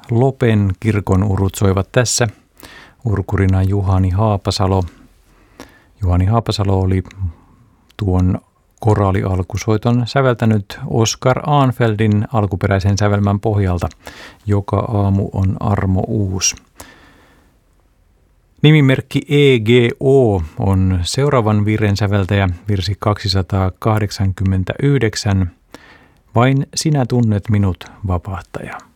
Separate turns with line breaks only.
Lopen kirkon urut soivat tässä. Urkurina Juhani Haapasalo. Juhani Haapasalo oli tuon koraalialkusoiton säveltänyt Oskar Aanfeldin alkuperäisen sävelmän pohjalta. Joka aamu on armo uus. Nimimerkki EGO on seuraavan virren säveltäjä, virsi 289. Vain sinä tunnet minut, vapahtaja.